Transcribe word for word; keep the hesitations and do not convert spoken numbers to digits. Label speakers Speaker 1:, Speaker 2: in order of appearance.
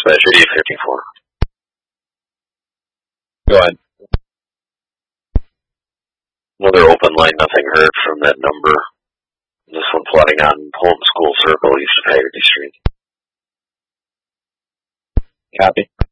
Speaker 1: slash eighty fifty-four.
Speaker 2: Go ahead.
Speaker 1: Another open line, nothing heard from that number. This one plotting on Home School Circle, east of Haggerty Street.
Speaker 2: Copy.